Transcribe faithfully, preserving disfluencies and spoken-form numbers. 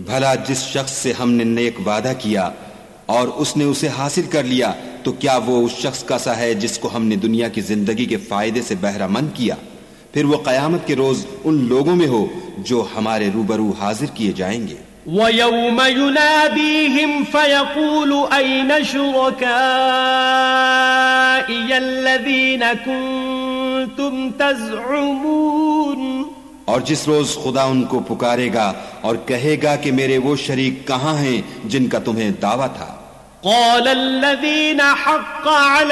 भला जिस शख्स से हमने नेक वादा किया और उसने उसे हासिल कर लिया, तो क्या वो उस शख्स का सा है जिसको हमने दुनिया की जिंदगी के फायदे से बहरामंद किया? फिर वो कयामत के रोज उन लोगों में हो जो हमारे रूबरू हाजिर किए जाएंगे। वयौम युनादीहिम फयक़ूलु अय्न शुरकाई अल्लज़ीना कुन्तुम तज़उमून, और जिस रोज खुदा उनको पुकारेगा और कहेगा कि मेरे वो शरीक कहाँ हैं जिनका तुम्हें दावा था। क़ाल अल्लज़ीना हक़्क़